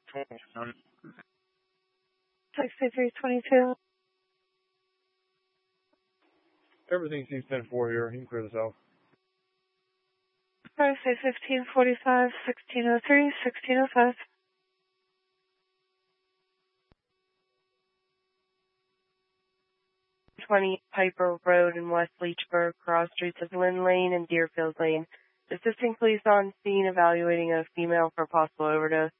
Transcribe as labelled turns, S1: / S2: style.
S1: 6322.
S2: Everything seems 10-4 here. You can clear this out.
S1: Alright, say 1545, 1603, 1605. Piper Road in West Leechburg, cross streets of Lynn Lane and Deerfield Lane. Assisting police on scene evaluating a female for possible overdose.